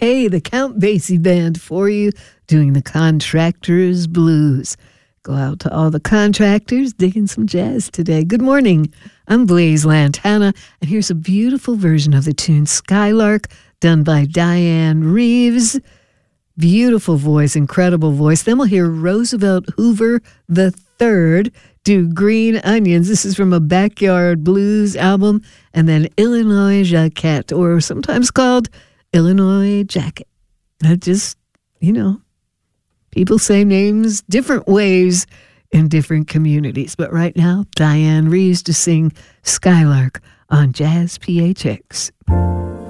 K, the Count Basie Band for you, doing the Contractors Blues. Go out to all the contractors digging some jazz today. Good morning. I'm Blaise Lantana, and here's a beautiful version of the tune Skylark, done by Diane Reeves. Beautiful voice, incredible voice. Then we'll hear Roosevelt Hoover III do Green Onions. This is from a Backyard Blues album. And then Illinois Jacquet, or sometimes called Illinois Jacket. That just, people say names different ways in different communities. But right now, Diane Reeves to sing Skylark on Jazz PHX.